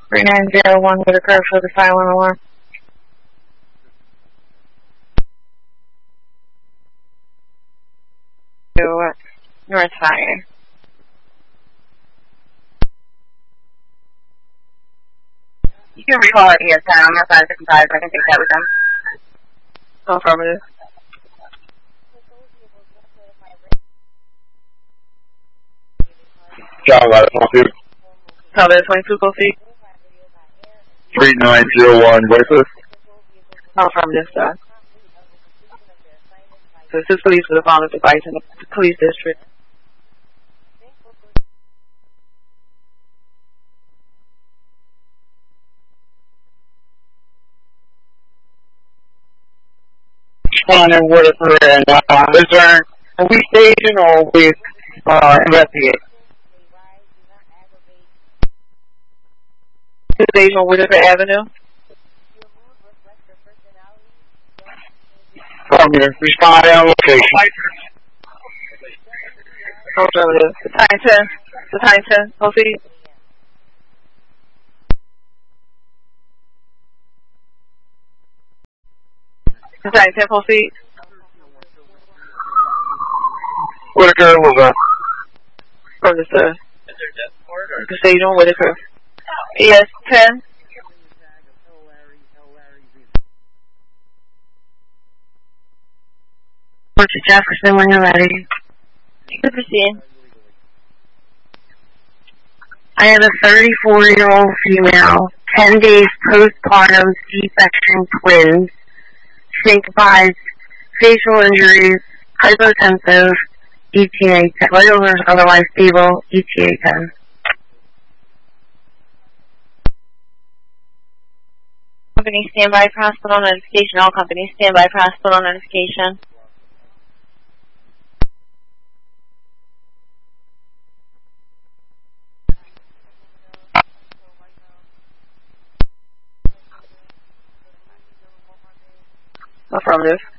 3901 with a curve for the silent alarm. To North Fire. You can recall it here, 10. I'm not 555. I can take that with them. Affirmative. John, last 22. Color 22, go see. 3901, Waycliffe. Affirmative, sir. So this is police for the found of device in the police district. Responding with a career, and is there a we station or we investigate? Station on Whitaker Avenue. Respond on location. Affirmative. The time 10. Proceed. The time 10, proceed. Whitaker was a... Affirmative, sir. The station on Whitaker. Yes, 10. What's Jefferson when you're ready? You can proceed. I have a 34-year-old female, 10 days postpartum C-section twins, syncopies, facial injuries, hypotensive, ETA 10. Vitals are otherwise stable, ETA 10. Company standby for hospital notification. All companies standby for hospital notification. Affirmative.